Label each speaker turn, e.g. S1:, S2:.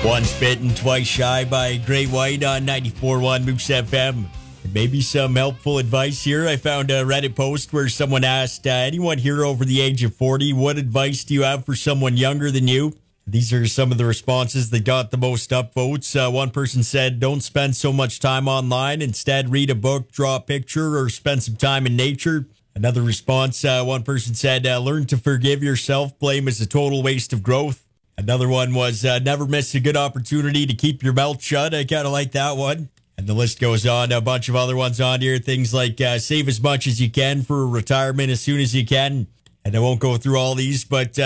S1: Once bitten, twice shy by Great White on 94.1 Moose FM. Maybe some helpful advice here. I found a Reddit post where someone asked, anyone here over the age of 40, what advice do you have for someone younger than you? These are some of the responses that got the most upvotes. One person said, don't spend so much time online. Instead, read a book, draw a picture, or spend some time in nature. Another response, one person said, learn to forgive yourself. Blame is a total waste of growth. Another one was, never miss a good opportunity to keep your mouth shut. I kind of like that one. And the list goes on. A bunch of other ones on here. Things like save as much as you can for retirement as soon as you can. And I won't go through all these, but